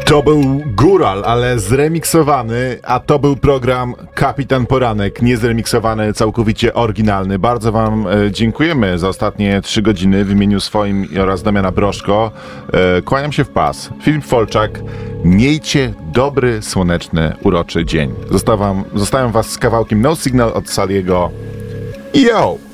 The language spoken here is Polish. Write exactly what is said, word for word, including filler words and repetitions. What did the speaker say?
To był Góral, ale zremiksowany, a to był program Kapitan Poranek, nie zremiksowany, całkowicie oryginalny. Bardzo wam e, dziękujemy za ostatnie trzy godziny w imieniu swoim oraz Damiana Broszko. E, kłaniam się w pas. Filip Folczak. Miejcie dobry, słoneczny, uroczy dzień. Zostawiam, zostawiam was z kawałkiem No Signal od Saliego. Yo!